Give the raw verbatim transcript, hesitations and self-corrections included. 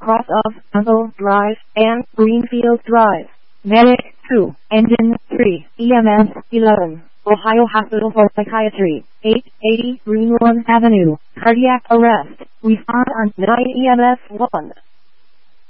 cross of Uncle Drive and Greenfield Drive. Medic two, Engine three, E M S eleven, Ohio Hospital for Psychiatry, eight eighty Greenlawn Avenue, cardiac arrest. Respond on nine E M S one.